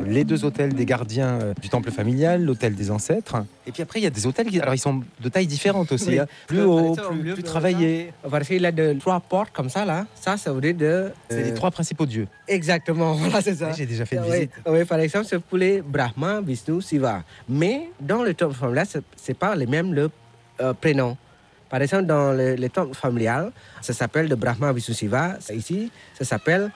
les 2 autels des gardiens du temple familial, l'autel des ancêtres. Et puis après, il y a des autels qui, alors ils sont de taille différente aussi, Oui. hein. Plus haut, Par exemple, plus travaillé. Parce qu'il a 3 portes comme ça, là. Ça veut dire de... C'est les 3 principaux dieux. Exactement, voilà, c'est ça. Ouais, j'ai déjà fait une Oui, visite. oui, par exemple, c'est pour les Brahma, Vishnu, Shiva. Mais dans le temple familial, c'est pas les mêmes prénoms. Par exemple, dans le temple familial, ça s'appelle le Brahma, Vishnu, Shiva. Ici, ça s'appelle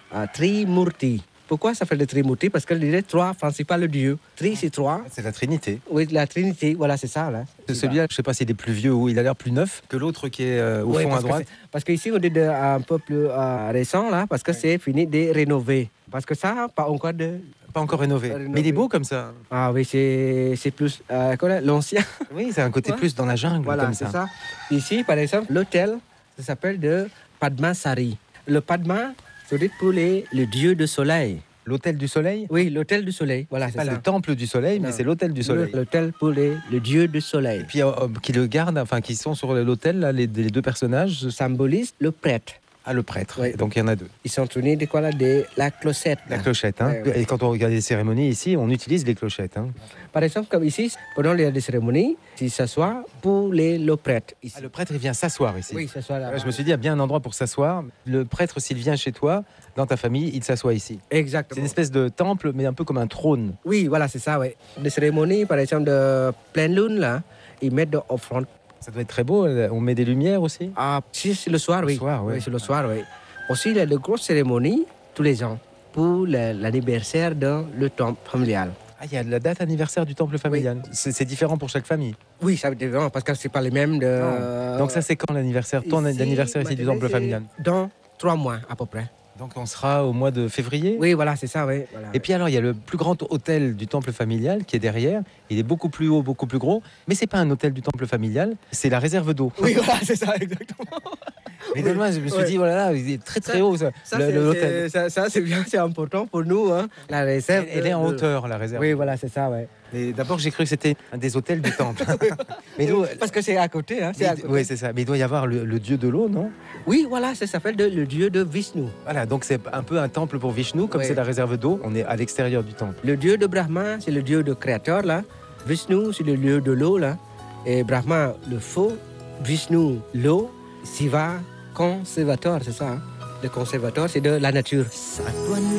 Trimurti. Pourquoi ça s'appelle le Trimurti? Parce qu'il y a 3 principaux dieux. Tri, c'est 3. C'est la Trinité. Oui, la Trinité, voilà, c'est ça. Là. Celui-là, je ne sais pas s'il est plus vieux ou il a l'air plus neuf que l'autre qui est au fond à droite. Parce qu'ici, on est un peu plus récent, là, parce que c'est fini de rénover. Parce que ça, pas encore rénové. Mais il est beau comme ça. Ah oui, c'est plus l'ancien. Oui, c'est un côté plus dans la jungle, voilà, comme c'est ça. Ici, par exemple, l'hôtel, ça s'appelle de Padmasari. Le Padma, c'est pour le dieu du soleil. L'hôtel du soleil? Oui, l'hôtel du soleil. Voilà, c'est pas ça. le temple du soleil, mais c'est l'hôtel du soleil. L'hôtel pour le dieu du soleil. Et puis, qui le gardent, enfin, qui sont sur l'hôtel, là, les 2 personnages. Symbolise le prêtre. Ah, le prêtre. Oui. Donc, il y en a 2. Ils sont tenus de quoi là? De la clochette. La clochette, hein. Ouais. Et quand on regarde les cérémonies ici, on utilise les clochettes, hein. Par exemple, comme ici, pendant les cérémonies, ils s'assoient pour le prêtre. Ici. Ah, le prêtre, il vient s'asseoir ici. Oui, s'assoit là. Je me suis dit, il y a bien un endroit pour s'asseoir. Le prêtre, s'il vient chez toi, dans ta famille, il s'assoit ici. Exactement. C'est une espèce de temple, mais un peu comme un trône. Oui, voilà, c'est ça, oui. Les cérémonies, par exemple, de pleine lune, là, ils mettent de offrandes. Ça doit être très beau. On met des lumières aussi. Ah, si, c'est le soir, oui. Le soir, oui. Oui, c'est le soir, oui. Aussi, il y a de grosses cérémonies tous les ans pour l'anniversaire dans le temple familial. Ah, il y a la date anniversaire du temple familial. Oui. C'est différent pour chaque famille. Oui, ça veut dire parce que c'est pas les mêmes de... Donc ça, c'est quand l'anniversaire? L'anniversaire ici du temple familial? Dans 3 mois, à peu près. Donc on sera au mois de février? Oui, voilà, c'est ça, oui. Voilà, et puis alors, il y a le plus grand hôtel du temple familial qui est derrière. Il est beaucoup plus haut, beaucoup plus gros. Mais c'est pas un hôtel du temple familial, c'est la réserve d'eau. Oui, voilà, c'est ça, exactement. Mais de loin, je me suis dit, voilà, il est très très haut, l'hôtel. Ça, c'est bien, c'est important pour nous. Hein. La réserve. Elle est en hauteur, la réserve. Oui, voilà, c'est ça, ouais. Et d'abord, j'ai cru que c'était un des hôtels du temple. Mais parce que c'est à côté. Hein, oui, c'est ça. Mais il doit y avoir le dieu de l'eau, non? Oui, voilà, ça s'appelle le dieu de Vishnu. Voilà, donc c'est un peu un temple pour Vishnu, comme c'est la réserve d'eau. On est à l'extérieur du temple. Le dieu de Brahma, c'est le dieu de créateur, là. Vishnu, c'est le dieu de l'eau, là. Et Brahma, le feu. Vishnu, l'eau. Shiva, conservateur, c'est ça. Hein? Le conservateur, c'est de la nature.